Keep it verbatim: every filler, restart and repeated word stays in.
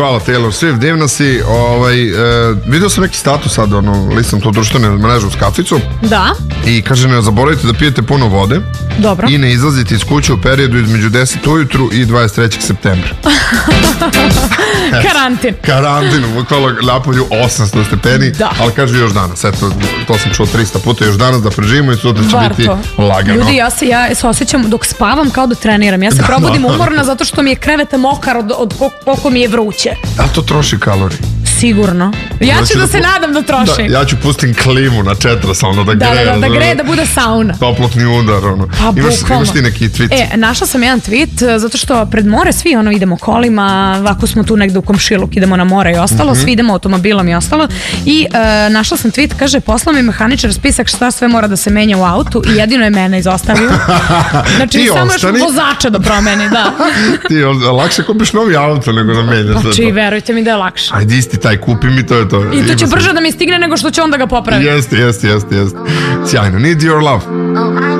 hvala Taylor Swift, divna si. Ovaj, e, vidio sam neki status sad, ono, listam to društvene mreže uz kaficu. Da. I kaže, ne zaboravite da pijete puno vode. Dobro. I ne izlazite iz kuće u periodu između deset ujutru i dvadeset trećeg septembra. Karantin. Karantin, bukvalno napolju osamsto stepeni, da. Ali kaže još danas, eto, to sam čuo trista puta, još danas da preživimo i sutra će Varto. biti lagano. Ljudi, ja se, ja se osjećam dok spavam kao da treniram, ja se da, probudim da. umorna zato što mi je krevet mokar od, od koliko mi je vruće. Da li to troši kalorije? Sigurno. Ja ću da, da se pu... nadam da troši. Da, ja ću pustim klimu na četras, ono da, da greje. Da, da, da greje, da bude sauna. Toplotni udar, ono. Pa, imaš, imaš ti neki tweet? E, našla sam jedan tweet, zato što pred more svi ono idemo kolima, ovako smo tu negde u komšiluk, idemo na more i ostalo, mm-hmm. svi idemo automobilom i ostalo. I uh, našla sam tweet, kaže, poslao mi mehaničar spisak šta sve mora da se menja u autu i jedino je mene izostavio. Znači, ti samo ostani. još vozača da promeni, da. Ti lakše kupiš novi auto nego da menjaš. Znači, verujte mi da je lakše. Ajde isti taj, kupi mi to je to. I to će brže da mi stigne nego što će on da ga popravi. Jeste, jeste, jeste, jeste. Sjajno. Need your love.